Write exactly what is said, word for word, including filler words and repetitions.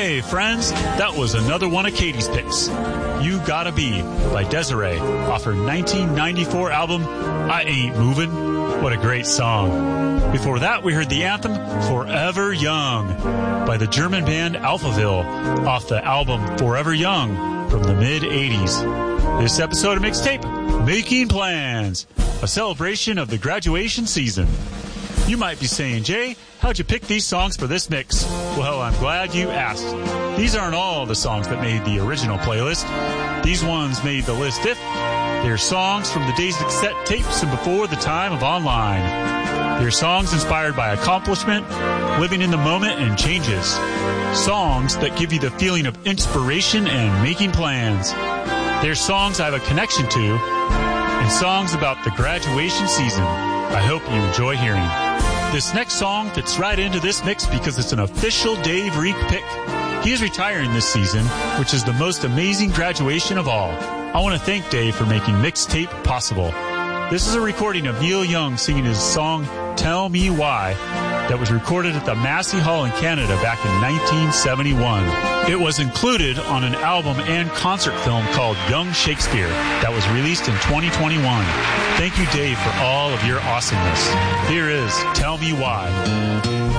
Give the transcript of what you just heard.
Hey, friends, that was another one of Katie's picks. You Gotta Be by Desiree off her nineteen ninety-four album, I Ain't Movin'. What a great song. Before that, we heard the anthem Forever Young by the German band Alphaville off the album Forever Young from the mid-eighties. This episode of Mixtape, Making Plans, a celebration of the graduation season. You might be saying, Jay, how'd you pick these songs for this mix? Well, I'm glad you asked. These aren't all the songs that made the original playlist. These ones made the list if they're songs from the days of cassette tapes and before the time of online. They're songs inspired by accomplishment, living in the moment, and changes. Songs that give you the feeling of inspiration and making plans. They're songs I have a connection to, and songs about the graduation season I hope you enjoy hearing. This next song fits right into this mix because it's an official Dave Reek pick. He is retiring this season, which is the most amazing graduation of all. I want to thank Dave for making Mixtape possible. This is a recording of Neil Young singing his song Tell Me Why that was recorded at the Massey Hall in Canada back in nineteen seventy-one. It was included on an album and concert film called Young Shakespeare that was released in twenty twenty-one. Thank you, Dave, for all of your awesomeness. Here is Tell Me Why.